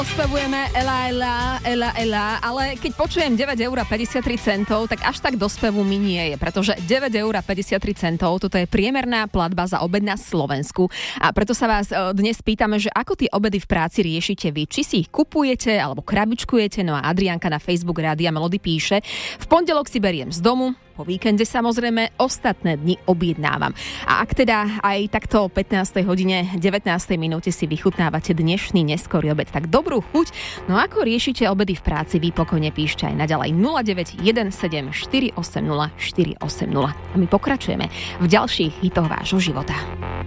Ospevujeme Ela, ale keď počujem 9,53 €, tak až tak do spevu mi nie je, pretože 9,53 €, toto je priemerná platba za obed na Slovensku. A preto sa vás dnes pýtame, že ako tie obedy v práci riešite vy? Či si ich kupujete alebo krabičkujete? No a Adrianka na Facebook Rádia Melody píše: v pondelok si beriem z domu, po víkende samozrejme, ostatné dni objednávam. A ak teda aj takto o 15. hodine 19. minúte si vychutnávate dnešný neskorý obed, tak dobrú chuť. No ako riešite obedy v práci, vy pokojne píšte aj naďalej 0917 480 480. A my pokračujeme v ďalších hitoch vášho života.